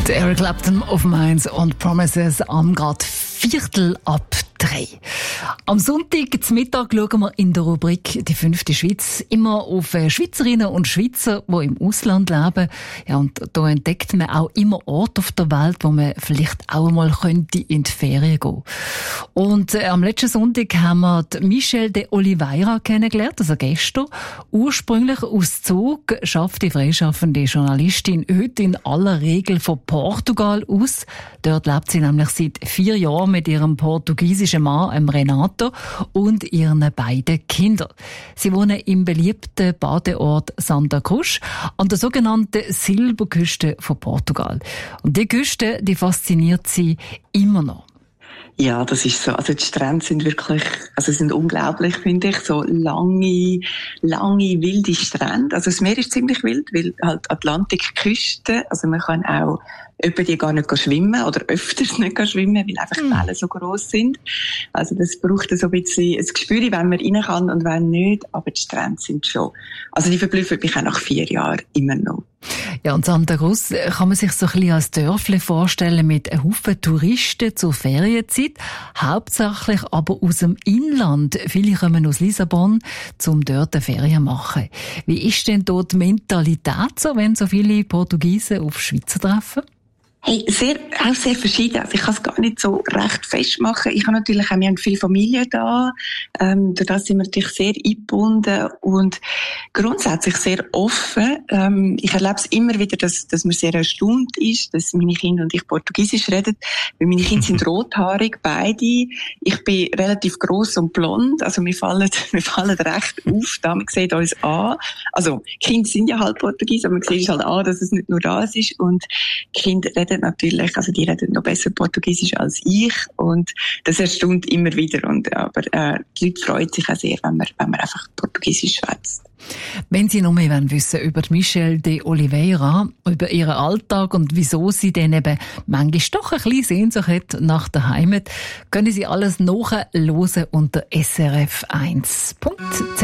Der Eric Clapton auf Mainz und Promises am grad 2:45. Am Sonntag zum Mittag schauen wir in der Rubrik «Die 5. Schweiz» immer auf Schweizerinnen und Schweizer, die im Ausland leben. Ja, und da entdeckt man auch immer Orte auf der Welt, wo man vielleicht auch mal könnte in die Ferien gehen. Und am letzten Sonntag haben wir die Michelle de Oliveira kennengelernt, also gestern. Ursprünglich aus Zug schafft die freischaffende Journalistin heute in aller Regel von Portugal aus. Dort lebt sie nämlich seit 4 Jahren mit ihrem portugiesischen Mann, Renato, und ihren beiden Kindern. Sie wohnen im beliebten Badeort Santa Cruz an der sogenannten Silberküste von Portugal. Und die Küste, die fasziniert sie immer noch. Ja, das ist so. Also die Strände sind wirklich, sind unglaublich, finde ich. So lange, wilde Strände. Also das Meer ist ziemlich wild, weil halt Atlantikküste, also man kann auch öppe die gar nicht schwimmen oder öfters nicht schwimmen, weil einfach die Wellen so gross sind. Also das braucht so ein bisschen ein Gespür, wenn man rein kann und wenn nicht, aber die Strände sind schon. Also die verblüffen mich auch nach 4 Jahren immer noch. Ja, und Santa Cruz kann man sich so ein bisschen als Dörfle vorstellen mit einem Haufen Touristen zur Ferienzeit, hauptsächlich aber aus dem Inland. Viele kommen aus Lissabon, um dort eine Ferien zu machen. Wie ist denn dort die Mentalität so, wenn so viele Portugiesen auf Schweizer treffen? Hey, auch sehr verschieden. Also ich kann es gar nicht so recht festmachen. Ich habe natürlich auch, wir haben viele Familien da. Durch das sind wir natürlich sehr eingebunden und grundsätzlich sehr offen. Ich erlebe es immer wieder, dass man sehr erstaunt ist, dass meine Kinder und ich Portugiesisch reden. Weil meine Kinder sind rothaarig, beide. Ich bin relativ gross und blond. Also wir fallen recht auf. Da man sieht uns an. Also Kinder sind ja halt Portugies, aber man sieht halt an, dass es nicht nur das ist. Und Kinder reden natürlich, also die reden noch besser Portugiesisch als ich und das erstaunt immer wieder aber die Leute freuen sich auch sehr, wenn man einfach Portugiesisch schwätzt. Wenn Sie noch mehr wissen über Michelle de Oliveira, über ihren Alltag und wieso sie dann eben manchmal doch ein bisschen Sehnsucht hat nach der Heimat, können Sie alles nachhören unter srf1.ch.